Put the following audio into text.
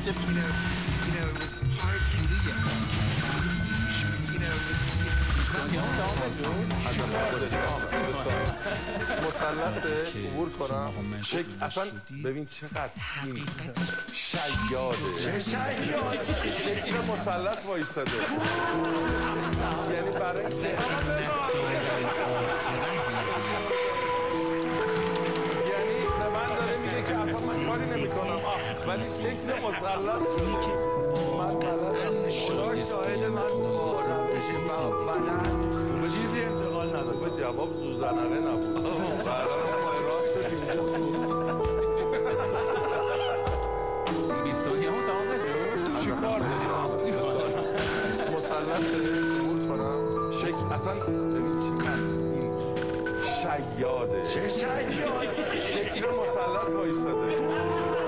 میشه. مثلث عبور کنم اصلا ببین چقدر این شیاده شکل مثلث وایستاده یعنی برای یعنی به من داره میگه که اصلا من کاری نمی کنم ولی شکل مثلث من بلدم خدا شاهد من مبارم به چیزی انتقال نداد به جواب زوزنقه نبود برای ما راست اینجا بود 20 هم تمام نشد. چی کار داریم مثلث عبور کنم شکل اصلا ببین چقدر این شیاده شکل مثلث وایستاده